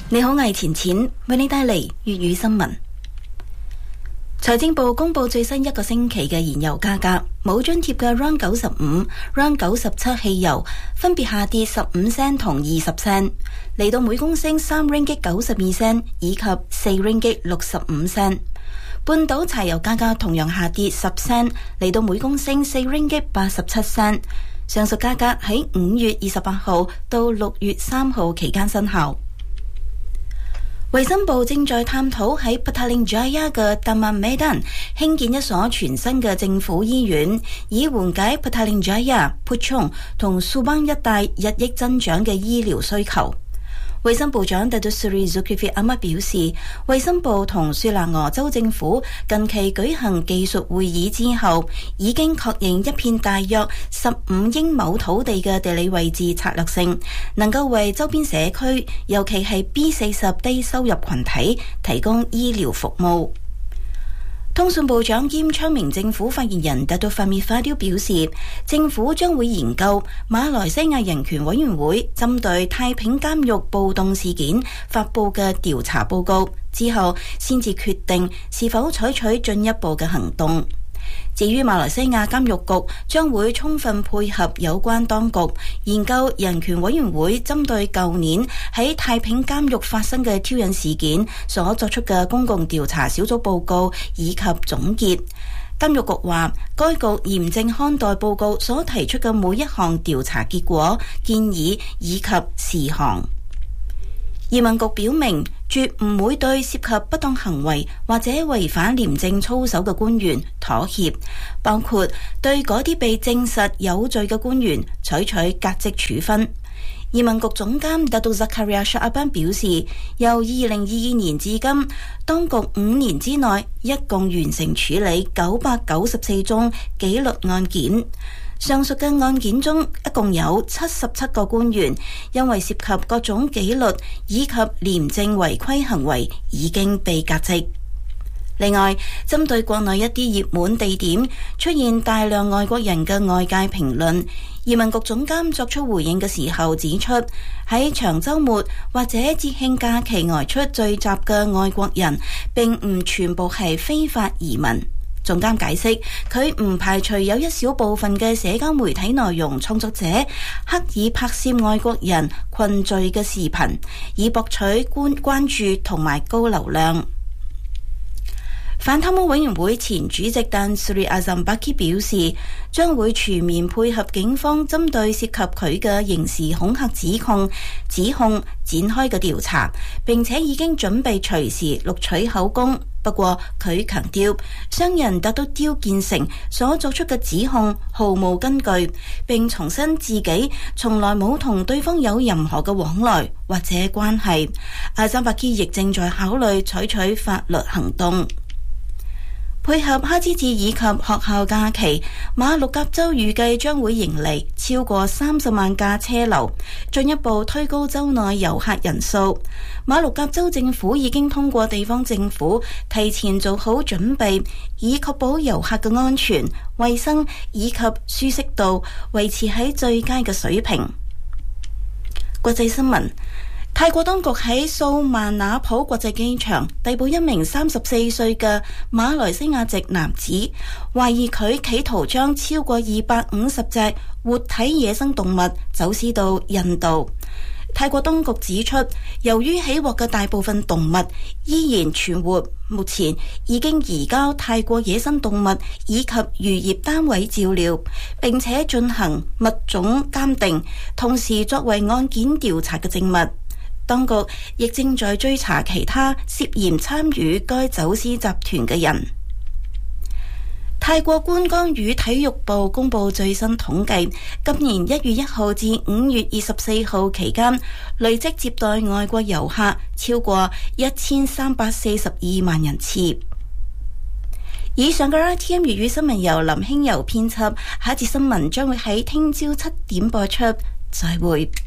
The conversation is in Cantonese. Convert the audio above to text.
你好，我係錢錢，為你帶嚟粵語新聞。財政部公布最新一個星期嘅燃油價格，冇津貼嘅 RON 95、RON 97汽油分別下跌15 cent 同20 cent， 嚟到每公升3 ringgit 92 cent 以及4 ringgit 65 cent。半島柴油價格同樣下跌10 cent， 嚟到每公升4 ringgit 87 cent。上述價格喺5月28號到6月3號期間生效。衛生部正在探討喺 Petaling Jaya 嘅 Taman Medan 興建一所全新嘅政府醫院，以緩解 Petaling Jaya、Puchong 同 Subang 一帶日益增長嘅醫療需求。衛生部長 Datuk Seri Zulkifli Ahmad 表示，衛生部同雪蘭莪州政府近期舉行技術會議之後，已經確認一片大約15英畝土地嘅地理位置策略性，能夠為周邊社區，尤其係 B40 低收入群體提供醫療服務。通訊部長兼昌明政府發言人 Datuk Fahmi Fadil 表示，政府將會研究馬來西亞人權委員會針對太平監獄暴動事件發布嘅調查報告，之後先至決定是否採取進一步嘅行動。至於馬來西亞監獄局將會充分配合有關當局，研究人權委員會針對舊年喺太平監獄發生嘅挑釁事件所作出嘅公共調查小組報告以及總結。監獄局話，該局嚴正看待報告所提出嘅每一項調查結果、建議以及事項。移民局表明，絕唔會對涉及不當行為或者違反廉政操守嘅官員妥協，包括對嗰啲被證實有罪嘅官員採取革職處分。移民局總監 Datuk Zakaria Shaaban 表示，由2022年至今，當局5年之內一共完成處理994宗紀律案件。上述嘅案件中，一共有77個官員因為涉及各種紀律以及廉政違規行為已經被革職。另外，針對國內一啲熱門地點出現大量外國人嘅外界評論，移民局總監作出回應嘅時候指出，喺長週末或者節慶假期外出聚集嘅外國人並唔全部係非法移民。總監解釋，佢唔排除有一小部分嘅社交媒體內容創作者刻意拍攝外國人群聚嘅視頻，以博取關注同埋高流量。反貪污委員會前主席Tan Sri Azam Baki 表示，將會全面配合警方針對涉及佢嘅刑事恐嚇指控展開嘅調查，並且已經準備隨時錄取口供。不過佢強調，商人拿督刁建成所作出嘅指控毫無根據，並重申自己從來冇同對方有任何嘅往來或者關係。阿贊伯基亦正在考慮採取法律行動。配合哈芝節以及學校假期，馬六甲州預計將會迎嚟超過30萬架車流，進一步推高州內遊客人數。馬六甲州政府已經通過地方政府提前做好準備，以確保遊客嘅安全、衛生以及舒適度維持喺最佳嘅水平。國際新聞。泰國當局喺素萬那普國際機場逮捕一名34歲嘅馬來西亞籍男子，懷疑佢企圖將超過250隻活體野生動物走私到印度。泰國當局指出，由於起獲嘅大部分動物依然存活，目前已經移交泰國野生動物以及漁業單位照料，並且進行物種鑑定，同時作為案件調查嘅證物。當局亦正在追查其他涉嫌參與該走私集團嘅人。泰國觀光與體育部公布最新統計，今年1月1號至5月24號期間，累積接待外國遊客超過1342萬人次。以上嘅 RTM 粵語新聞由林興柔編輯，下一節新聞將會喺聽朝7點播出，再會。